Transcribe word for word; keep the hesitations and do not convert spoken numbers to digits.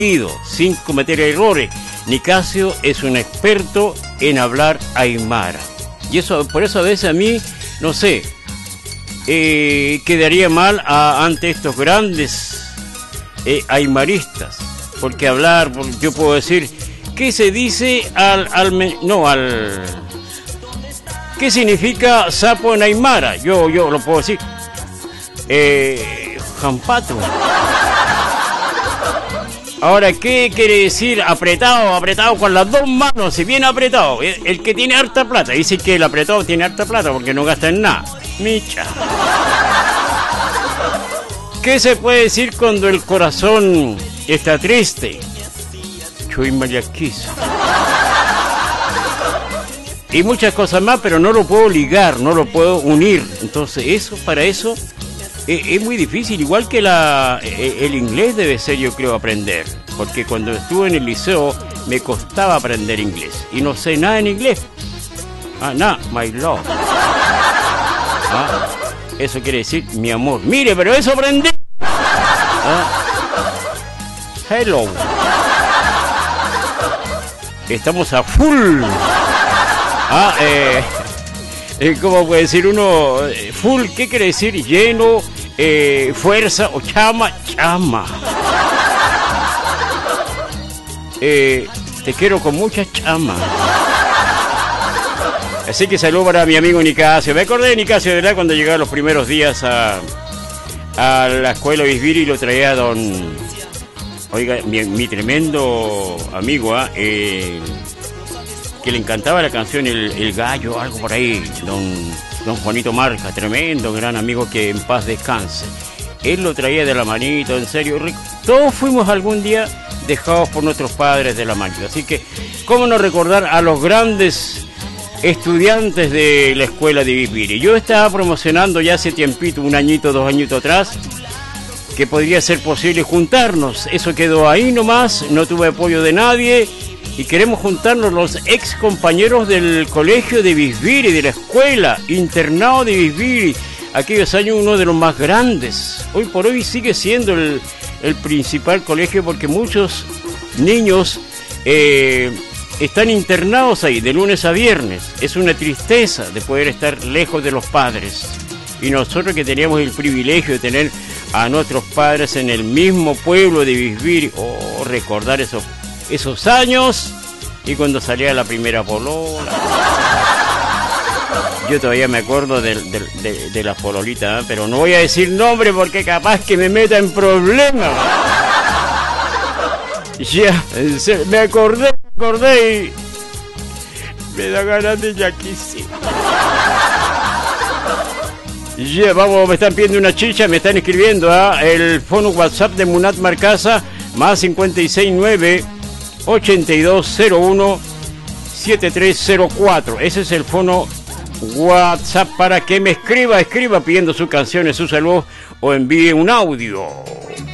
sin cometer errores. Nicasio es un experto en hablar aymara. Y eso, por eso a veces a mí, no sé, eh, quedaría mal a, ante estos grandes eh, aymaristas. Porque hablar, yo puedo decir, ¿qué se dice al, al no, al... ¿Qué significa sapo en aymara? Yo, yo lo puedo decir. Eh, jampato. Ahora, ¿qué quiere decir apretado? Apretado con las dos manos, si bien apretado. El, el que tiene harta plata, dice que el apretado tiene harta plata porque no gasta en nada. Micha. ¿Qué se puede decir cuando el corazón está triste? Chuy mayaquis. Y muchas cosas más, pero no lo puedo ligar, no lo puedo unir. Entonces, eso, para eso... es muy difícil, igual que la, el inglés debe ser, yo creo, aprender, porque cuando estuve en el liceo me costaba aprender inglés y no sé nada en inglés. Ah, nada, my love. Ah, eso quiere decir mi amor. Mire, pero eso aprendí. Ah, hello. Estamos a full. Ah, eh... ¿Cómo puede decir uno? Full, ¿qué quiere decir? Lleno, eh, fuerza o chama, chama. Eh, te quiero con mucha chama. Así que saludo para mi amigo Nicasio. Me acordé de Nicasio, ¿verdad? Cuando llegaba los primeros días a, a la escuela Bisbiri y lo traía don... Oiga, mi, mi tremendo amigo, ¿eh? eh que le encantaba la canción El, el Gallo, algo por ahí, don, don Juanito Marca, tremendo, gran amigo, que en paz descanse. Él lo traía de la manito, en serio. Todos fuimos algún día dejados por nuestros padres de la manito. Así que, ¿cómo no recordar a los grandes estudiantes de la escuela de Bisbiri? Yo estaba promocionando ya hace tiempito, un añito, dos añitos atrás, que podría ser posible juntarnos. Eso quedó ahí nomás, no tuve apoyo de nadie. Y queremos juntarnos los ex compañeros del colegio de Bisbiri, de la escuela, internado de Bisbiri, aquellos años uno de los más grandes. Hoy por hoy sigue siendo el, el principal colegio porque muchos niños eh, están internados ahí de lunes a viernes. Es una tristeza de poder estar lejos de los padres. Y nosotros que teníamos el privilegio de tener a nuestros padres en el mismo pueblo de Bisbiri, oh, recordar esos esos años y cuando salía la primera polola. Yo todavía me acuerdo de, de, de, de la pololita, ¿eh? Pero no voy a decir nombre porque capaz que me meta en problemas. Ya, me acordé, me acordé y me da ganas de yaquisi. Ya, vamos, me están pidiendo una chicha, me están escribiendo a ¿eh? El fono WhatsApp de Munat Marcasa, más cincuenta y seis nueve ochenta y dos cero uno setenta y tres cero cuatro. Ese es el fono WhatsApp para que me escriba, escriba pidiendo sus canciones, sus saludos o envíe un audio.